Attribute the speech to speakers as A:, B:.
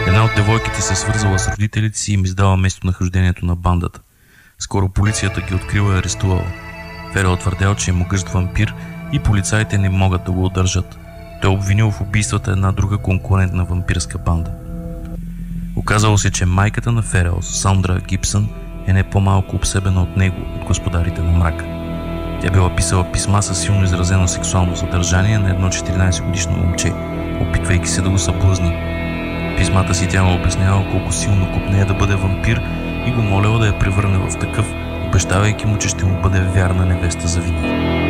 A: Една от девойките се е свързала с родителите си и им издала местонахождението на бандата. Скоро полицията ги открила и арестувала. Ферел твърдял, че е могъщ вампир и полицаите не могат да го удържат. Той е обвинил в убийствата една друга конкурентна вампирска банда. Оказало се, че майката на Ферел, Сандра Гибсън, е не по-малко обсебена от него, от господарите на мрака. Тя била писала писма със силно изразено сексуално съдържание на едно 14-годишно момче, опитвайки се да го съблъзни. Писмата си тя му обяснява колко силно копнее да бъде вампир и го моляла да я превърне в такъв, обещавайки му, че ще му бъде вярна невеста за винаги.